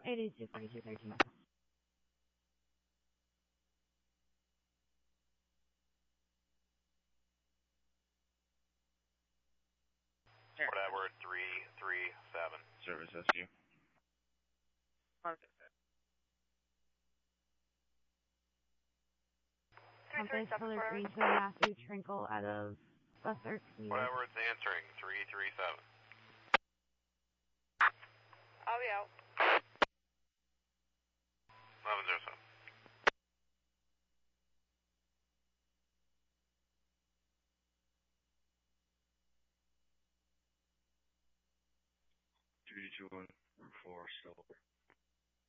82, 42, 13. Port Edward 337. Service SU. Compass color green to Matthew Trinkle out of Buster. Port Edward's answering 337. I'll be out. 1107. Two 2 1 4 silver.